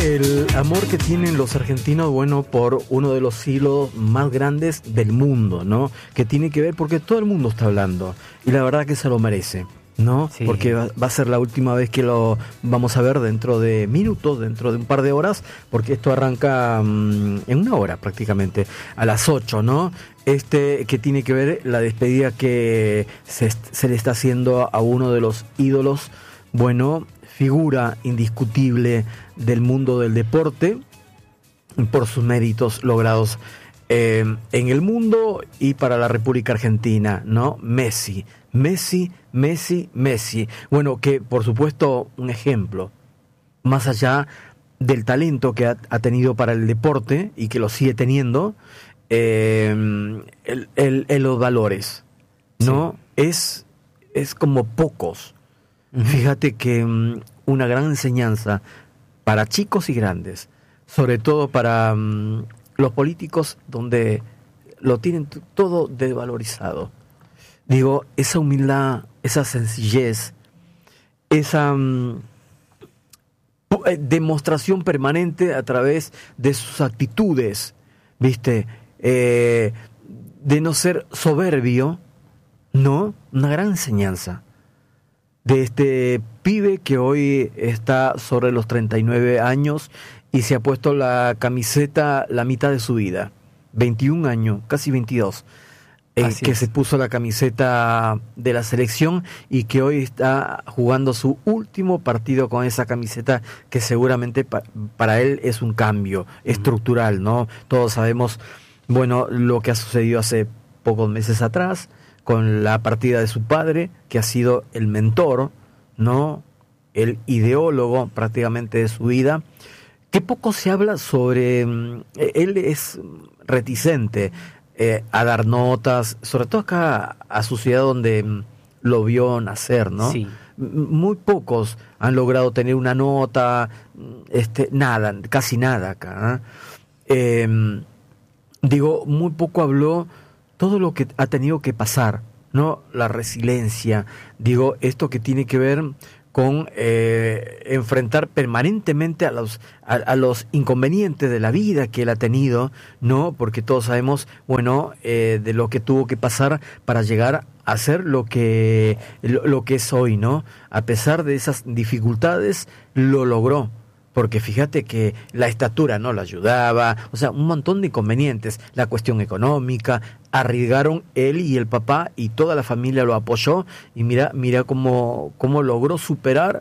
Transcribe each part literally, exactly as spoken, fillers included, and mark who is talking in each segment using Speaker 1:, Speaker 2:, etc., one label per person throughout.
Speaker 1: El amor que tienen los argentinos, bueno, por uno de los hilos más grandes del mundo, ¿no? Que tiene que ver porque todo el mundo está hablando y la verdad que se lo merece, ¿no? Sí. Porque va, va a ser la última vez que lo vamos a ver dentro de minutos, dentro de un par de horas, porque esto arranca um, en una hora prácticamente, a las ocho, ¿no? Este que tiene que ver la despedida que se, se le está haciendo a uno de los ídolos, bueno, figura indiscutible del mundo del deporte por sus méritos logrados eh, en el mundo y para la República Argentina, ¿no? Messi, Messi, Messi, Messi. Bueno, que por supuesto un ejemplo, más allá del talento que ha, ha tenido para el deporte y que lo sigue teniendo, eh, el, el, el, los valores, ¿no? Sí. Es, es como pocos. Uh-huh. Fíjate que um, una gran enseñanza para chicos y grandes, sobre todo para um, los políticos donde lo tienen t- todo desvalorizado. Digo, esa humildad, esa sencillez, esa um, demostración permanente a través de sus actitudes, ¿viste? Eh, de no ser soberbio, ¿no? Una gran enseñanza de este pibe que hoy está sobre los treinta y nueve años y se ha puesto la camiseta la mitad de su vida, veintiún años, casi veintidós, eh, que es. Se puso la camiseta de la selección y que hoy está jugando su último partido con esa camiseta, que seguramente pa- para él es un cambio uh-huh. estructural, ¿no? Todos sabemos, bueno, lo que ha sucedido hace pocos meses atrás con la partida de su padre, que ha sido el mentor, ¿no? El ideólogo prácticamente de su vida. Que poco se habla sobre... Él es reticente eh, a dar notas, sobre todo acá a su ciudad donde lo vio nacer, ¿no? Sí. Muy pocos han logrado tener una nota, este, nada, casi nada acá, ¿eh? Eh, digo, muy poco habló todo lo que ha tenido que pasar, ¿no? La resiliencia, digo, esto que tiene que ver con eh, enfrentar permanentemente a los a, a los inconvenientes de la vida que él ha tenido, ¿no? Porque todos sabemos, bueno, eh, de lo que tuvo que pasar para llegar a ser lo que lo, lo que es hoy, ¿no? A pesar de esas dificultades, lo logró. Porque fíjate que la estatura no lo ayudaba, o sea, un montón de inconvenientes, la cuestión económica, arriesgaron él y el papá y toda la familia lo apoyó y mira, mira cómo, cómo logró superar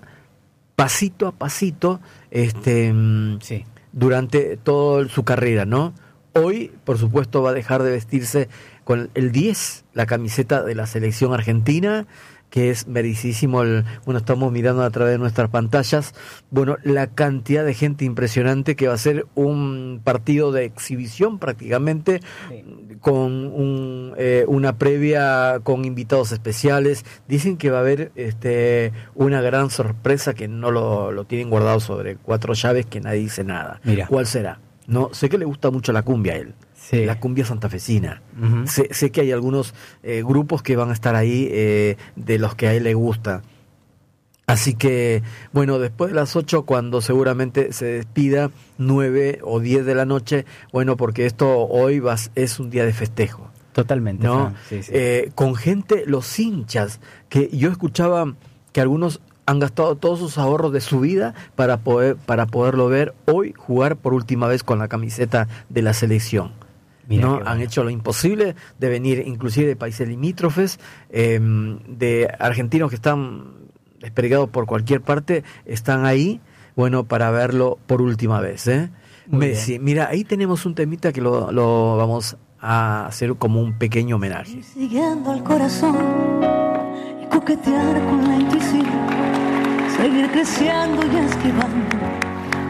Speaker 1: pasito a pasito este sí. durante toda su carrera, ¿no? Hoy, por supuesto, va a dejar de vestirse con el diez, la camiseta de la selección argentina, que es merecidísimo. El, bueno, estamos mirando a través de nuestras pantallas, bueno, la cantidad de gente impresionante que va a ser un partido de exhibición prácticamente, sí. con un, eh, una previa con invitados especiales. Dicen que va a haber este, una gran sorpresa que no lo, lo tienen guardado sobre cuatro llaves, que nadie dice nada. Mira. ¿Cuál será? No, sé que le gusta mucho la cumbia a él. Sí. La cumbia santafesina. Uh-huh. Sé, sé que hay algunos eh, grupos que van a estar ahí eh, de los que a él le gusta. Así que, bueno, después de las ocho, cuando seguramente se despida, nueve o diez de la noche, bueno, porque esto hoy va, es un día de festejo.
Speaker 2: Totalmente.
Speaker 1: ¿No? Sí, sí. Eh, con gente, los hinchas, que yo escuchaba que algunos han gastado todos sus ahorros de su vida para poder para poderlo ver hoy jugar por última vez con la camiseta de la selección. Mira, ¿no? Han hecho lo imposible de venir inclusive de países limítrofes, eh, de argentinos que están desperdigados por cualquier parte, están ahí, bueno, para verlo por última vez, ¿eh? Messi, bien. Mira, ahí tenemos un temita que lo, lo vamos a hacer como un pequeño homenaje.
Speaker 3: Siguiendo al corazón y coquetear con la intuición, seguir creciendo y esquivando